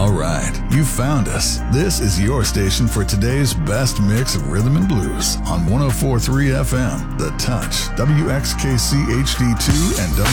All right, you found us. This is your station for today's best mix of rhythm and blues on 104.3 FM, The Touch, WXKC HD2, and